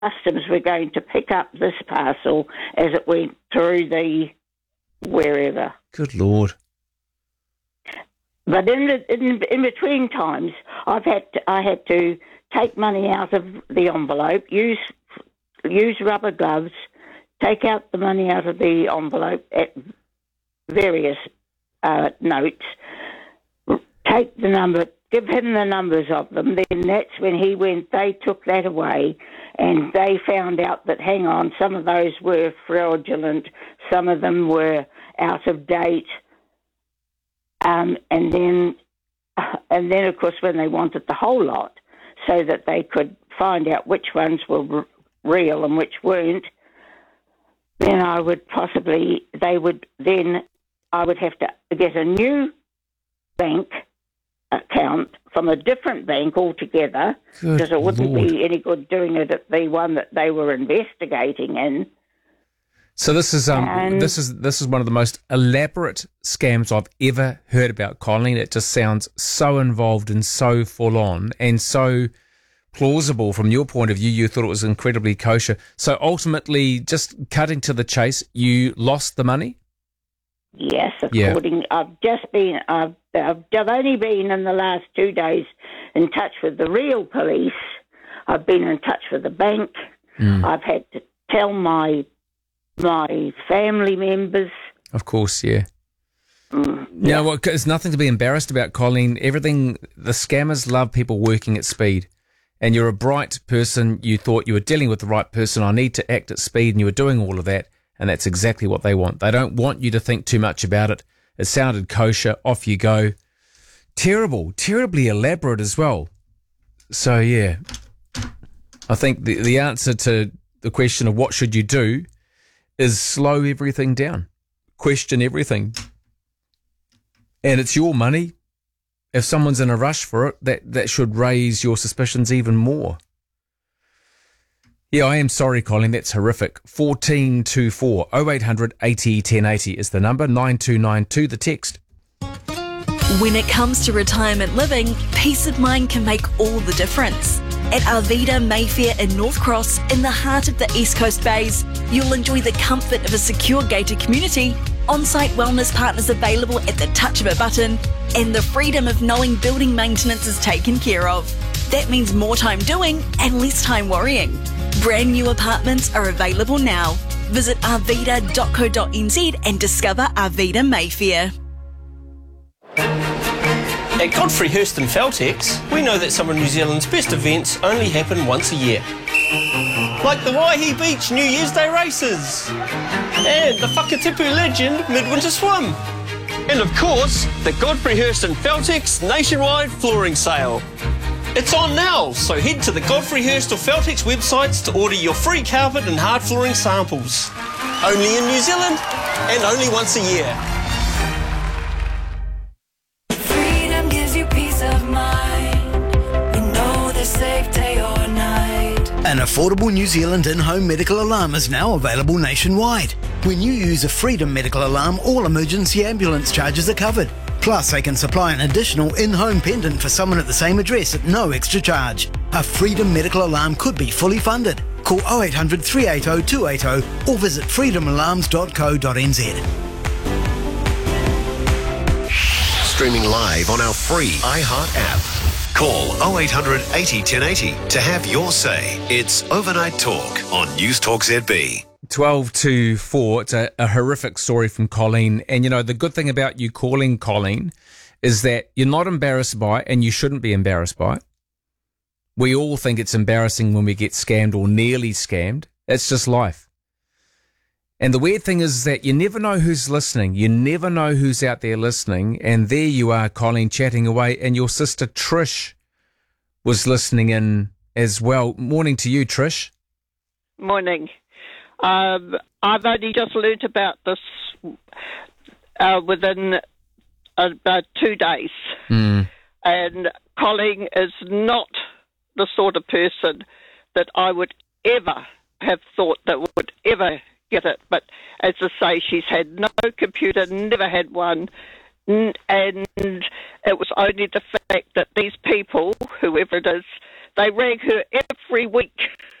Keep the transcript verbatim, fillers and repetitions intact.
customs were going to pick up this parcel as it went through the wherever. Good Lord. But in, the, in in between times, I've had to, I had to take money out of the envelope, use use rubber gloves, take out the money out of the envelope at various uh, notes, take the number, give him the numbers of them. Then that's when he went. They took that away, and they found out that hang on, some of those were fraudulent, some of them were out of date. Um, and then, and then, of course, when they wanted the whole lot, so that they could find out which ones were r- real and which weren't, then I would possibly, they would then, I would have to get a new bank account from a different bank altogether, because it wouldn't Lord. be any good doing it at the one that they were investigating in. So this is um And- this is this is one of the most elaborate scams I've ever heard about, Colleen. It just sounds so involved and so full on and so plausible from your point of view. You thought it was incredibly kosher. So ultimately, just cutting to the chase, you lost the money? Yes, Yeah. according, I've just been, I've, I've I've only been in the last two days in touch with the real police. I've been in touch with the bank. Mm. I've had to tell my my family members. Of course, yeah. Mm, Now, well, there's nothing to be embarrassed about, Colleen. Everything, the scammers love people working at speed. And you're a bright person. You thought you were dealing with the right person. I need to act at speed. And you were doing all of that. And that's exactly what they want. They don't want you to think too much about it. It sounded kosher. Off you go. Terrible. Terribly elaborate as well. So, yeah. I think the, the answer to the question of what should you do is slow everything down. Question everything. And it's your money. If someone's in a rush for it, that, that should raise your suspicions even more. Yeah, I am sorry, Colin. That's horrific. fourteen two four oh eight hundred eighty ten eighty is the number. nine two nine two the text. When it comes to retirement living, peace of mind can make all the difference. At Arvida Mayfair in North Cross, in the heart of the East Coast Bays, you'll enjoy the comfort of a secure gated community, on-site wellness partners available at the touch of a button, and the freedom of knowing building maintenance is taken care of. That means more time doing and less time worrying. Brand new apartments are available now. Visit arvida dot co dot n z and discover Arvida Mayfair. At Godfrey Hirst and Feltex, we know that some of New Zealand's best events only happen once a year. Like the Waihi Beach New Year's Day races, and the Whakatipu Legend Midwinter Swim, and of course, the Godfrey Hirst and Feltex nationwide flooring sale. It's on now, so head to the Godfrey Hirst or Feltex websites to order your free carpet and hard flooring samples. Only in New Zealand, and only once a year. Freedom gives you peace of mind. You know the safe day or night. An affordable New Zealand in-home medical alarm is now available nationwide. When you use a Freedom medical alarm, all emergency ambulance charges are covered. Plus, they can supply an additional in-home pendant for someone at the same address at no extra charge. A Freedom medical alarm could be fully funded. Call oh eight hundred three eight oh two eight oh or visit freedom alarms dot co dot n z. Streaming live on our free iHeart app. Call oh eight hundred eighty ten eighty to have your say. It's Overnight Talk on News Talk Z B. twelve to four. It's a, a horrific story from Colleen. And, you know, the good thing about you calling Colleen is that you're not embarrassed by it, and you shouldn't be embarrassed by it. We all think it's embarrassing when we get scammed or nearly scammed. It's just life. And the weird thing is that you never know who's listening. You never know who's out there listening. And there you are, Colleen, chatting away. And your sister Trish was listening in as well. Morning to you, Trish. Morning. Um, I've only just learnt about this uh, within about two days. Mm. And Colleen is not the sort of person that I would ever have thought that would ever get it. But as I say, she's had no computer, never had one. And it was only the fact that these people, whoever it is, they rang her every week